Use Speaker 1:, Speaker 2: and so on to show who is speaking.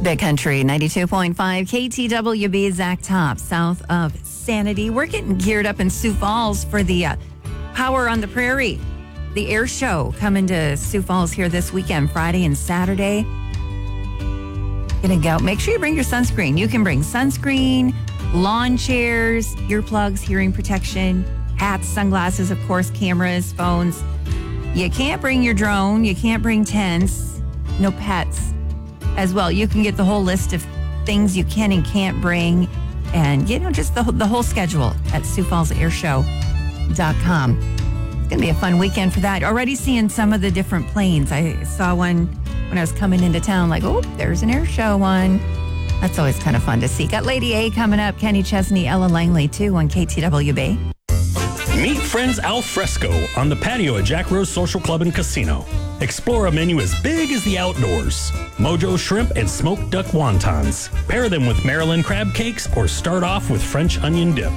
Speaker 1: Big Country 92.5 KTWB, Zach Top, south of Sanity. We're getting geared up in Sioux Falls for the Power on the Prairie, the air show coming to Sioux Falls here this weekend, Friday and Saturday. Gonna go. Make sure you bring your sunscreen. You can bring sunscreen, lawn chairs, earplugs, hearing protection, hats, sunglasses, of course, cameras, phones. You can't bring your drone. You can't bring tents. No pets as well. You can get the whole list of things you can and can't bring, and just the whole schedule at SiouxFallsAirShow.com. It's gonna be a fun weekend for that. Already seeing some of the different planes. I saw one when I was coming into town, like, oh, there's an air show one. That's always kind of fun to see. Got Lady A coming up, Kenny Chesney, Ella Langley too on KTWB.
Speaker 2: Meet friends al fresco on the patio at Jack Rose Social Club and Casino. Explore a menu as big as the outdoors. Mojo shrimp and smoked duck wontons. Pair them with Maryland crab cakes or start off with French onion dip.